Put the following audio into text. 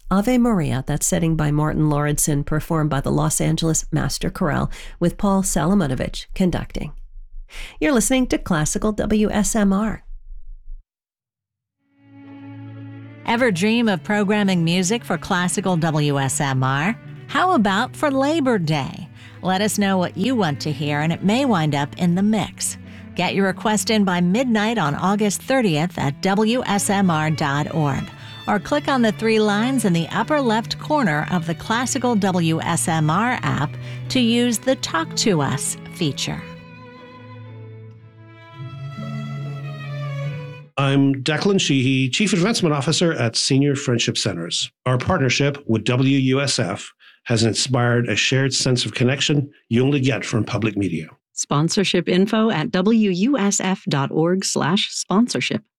Ave Maria, that's setting by Martin Lauridsen, performed by the Los Angeles Master Chorale, with Paul Salimonovich conducting. You're listening to Classical WSMR. Ever dream of programming music for Classical WSMR? How about for Labor Day? Let us know what you want to hear, and it may wind up in the mix. Get your request in by midnight on August 30th at WSMR.org. Or click on the 3 lines in the upper left corner of the Classical WSMR app to use the Talk to Us feature. I'm Declan Sheehy, Chief Advancement Officer at Senior Friendship Centers. Our partnership with WUSF has inspired a shared sense of connection you only get from public media. Sponsorship info at WUSF.org/sponsorship.